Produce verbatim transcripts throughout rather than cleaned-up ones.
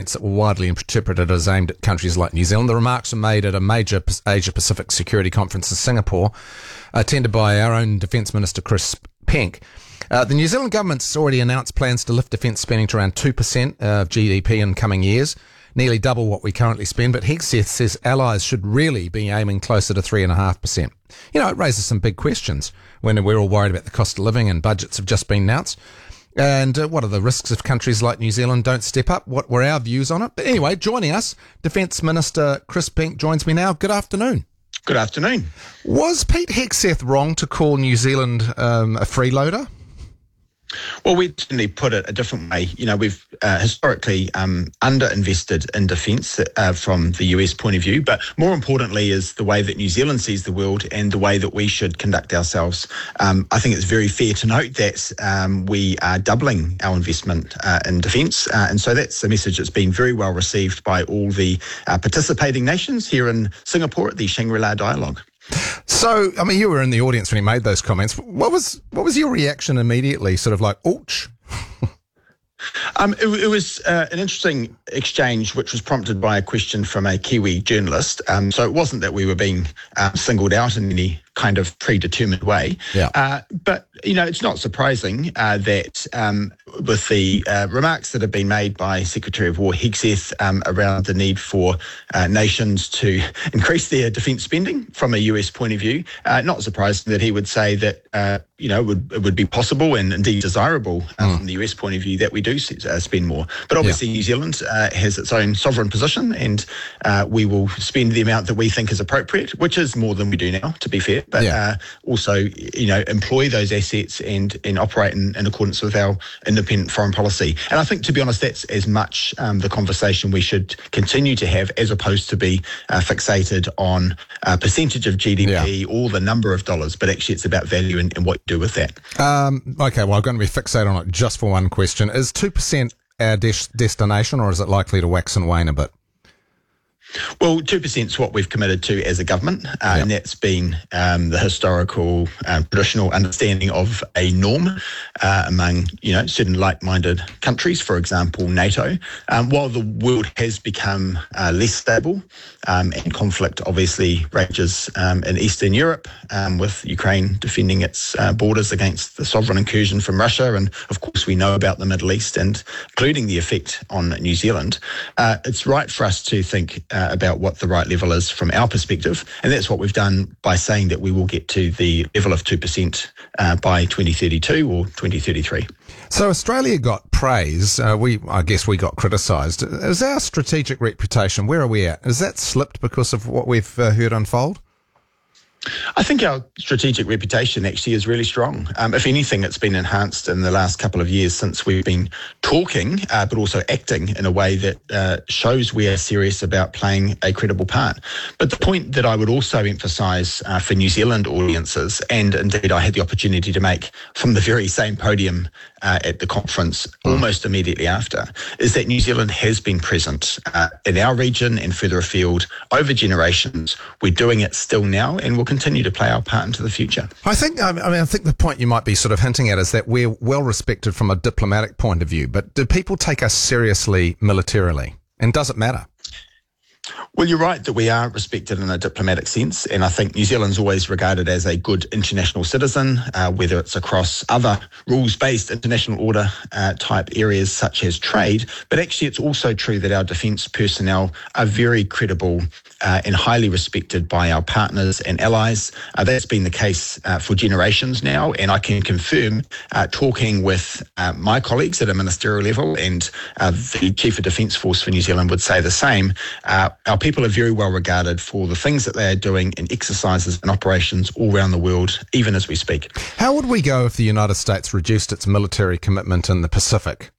comments that were widely interpreted as aimed at countries like New Zealand. The remarks were made at a major Asia-Pacific security conference in Singapore, attended by our own Defence Minister Chris Penk. Uh, the New Zealand government's already announced plans to lift defence spending to around two percent of G D P in coming years, nearly double what we currently spend, but Hegseth says allies should really be aiming closer to three point five percent. You know, it raises some big questions when we're all worried about the cost of living and budgets have just been announced. And uh, what are the risks if countries like New Zealand don't step up? What were our views on it? But anyway, joining us, Defence Minister Chris Penk joins me now. Good afternoon. Good afternoon. Was Pete Hegseth wrong to call New Zealand um, a freeloader? Well, we'd certainly put it a different way. You know, we've uh, historically um, underinvested in defence uh, from the U S point of view, but more importantly is the way that New Zealand sees the world and the way that we should conduct ourselves. Um, I think it's very fair to note that um, we are doubling our investment uh, in defence, uh, and so that's a message that's been very well received by all the uh, participating nations here in Singapore at the Shangri-La Dialogue. So, I mean, you were in the audience when he made those comments. What was what was your reaction immediately? Sort of like, ouch. Um, it, it was uh, an interesting exchange, which was prompted by a question from a Kiwi journalist. Um, so it wasn't that we were being uh, singled out in any kind of predetermined way. Yeah. Uh, but, you know, it's not surprising uh, that um, with the uh, remarks that have been made by Secretary of War Hegseth um, around the need for uh, nations to increase their defence spending from a U S point of view, uh, not surprising that he would say that, uh, you know, it would, it would be possible and indeed desirable uh, mm. from the U S point of view that we do uh, spend more. But obviously yeah. New Zealand uh, has its own sovereign position, and uh, we will spend the amount that we think is appropriate, which is more than we do now, to be fair. But yeah. uh, also, you know, employ those assets and, and operate in, in accordance with our independent foreign policy. And I think, to be honest, that's as much um, the conversation we should continue to have, as opposed to be uh, fixated on a percentage of G D P yeah. or the number of dollars, but actually it's about value and, and what you do with that. Um, okay, well, I'm going to be fixated on it just for one question. Is two percent our des- destination, or is it likely to wax and wane a bit? Well, two percent is what we've committed to as a government, uh, yep. and that's been um, the historical, uh, traditional understanding of a norm uh, among, you know, certain like-minded countries, for example, NATO. Um, while the world has become uh, less stable um, and conflict obviously rages um, in Eastern Europe, um, with Ukraine defending its uh, borders against the sovereign incursion from Russia, and of course we know about the Middle East, and including the effect on New Zealand, uh, it's right for us to think Uh, about what the right level is from our perspective. And that's what we've done by saying that we will get to the level of two percent uh, by twenty thirty-two or twenty thirty-three. So Australia got praise. Uh, we, I guess we got criticised. Is our strategic reputation, where are we at? Has that slipped because of what we've uh, heard unfold? I think our strategic reputation actually is really strong. Um, if anything, it's been enhanced in the last couple of years since we've been talking, uh, but also acting in a way that uh, shows we are serious about playing a credible part. But the point that I would also emphasise uh, for New Zealand audiences, and indeed I had the opportunity to make from the very same podium uh, at the conference mm. almost immediately after, is that New Zealand has been present uh, in our region and further afield over generations. We're doing it still now, and we'll continue to play our part into the future. I think, I mean, I think the point you might be sort of hinting at is that we're well respected from a diplomatic point of view, but do people take us seriously militarily? And does it matter? Well, you're right that we are respected in a diplomatic sense, and I think New Zealand's always regarded as a good international citizen, uh, whether it's across other rules-based international order uh, type areas such as trade, but actually it's also true that our defence personnel are very credible uh, and highly respected by our partners and allies. Uh, that's been the case uh, for generations now, and I can confirm, uh, talking with uh, my colleagues at a ministerial level, and uh, the Chief of Defence Force for New Zealand would say the same, uh, our people are very well regarded for the things that they are doing in exercises and operations all around the world, even as we speak. How would we go if the United States reduced its military commitment in the Pacific?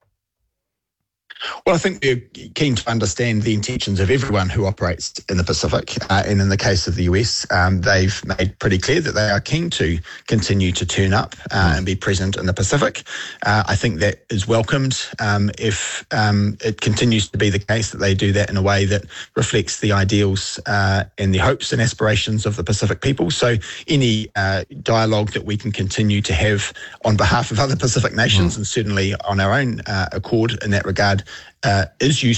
Well, I think we're keen to understand the intentions of everyone who operates in the Pacific. Uh, and in the case of the U S, um, they've made pretty clear that they are keen to continue to turn up uh, and be present in the Pacific. Uh, I think that is welcomed um, if um, it continues to be the case that they do that in a way that reflects the ideals uh, and the hopes and aspirations of the Pacific people. So any uh, dialogue that we can continue to have on behalf of other Pacific nations, mm. and certainly on our own uh, accord in that regard, Uh, is useful.